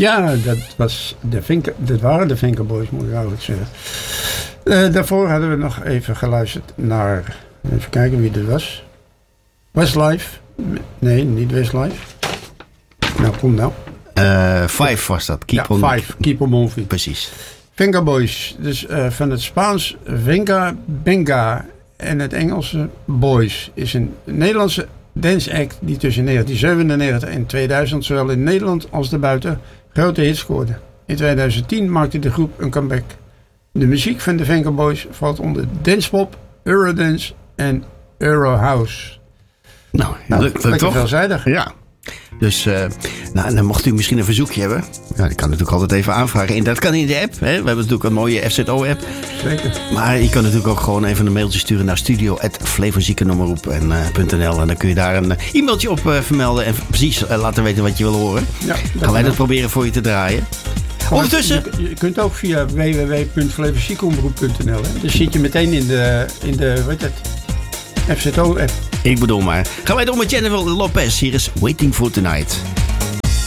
Ja, dat waren de Vinker Boys, moet ik eigenlijk zeggen. Daarvoor hadden we nog even geluisterd naar... Even kijken wie dit was. Westlife. Nee, niet Westlife. Nou, kom nou. Five was dat. Keep on moving. Precies. Vinker Boys. Dus van het Spaans Vinca Benga en het Engelse Boys is een Nederlandse dance act die tussen 1997 en 2000 zowel in Nederland als daarbuiten grote hits scoorde. In 2010 maakte de groep een comeback. De muziek van de Vinker Boys valt onder dancepop, eurodance en eurohouse. Nou, lekker toch? Veelzijdig. Ja. Dus, dan mocht u misschien een verzoekje hebben. Ja, ik kan natuurlijk altijd even aanvragen. En dat kan in de app. Hè? We hebben natuurlijk een mooie FZO-app. Zeker. Maar je kan natuurlijk ook gewoon even een mailtje sturen naar studio@flevoziekenummerop.nl. En dan kun je daar een e-mailtje op vermelden. En precies laten weten wat je wil horen. Ja, gaan wij dat proberen voor je te draaien. Ondertussen... Je kunt ook via www.flevoziekenomroep.nl. Dus zit je meteen in de wat het, FZO-app. Ik bedoel maar. Gaan wij door met Jennifer Lopez. Hier is Waiting for Tonight.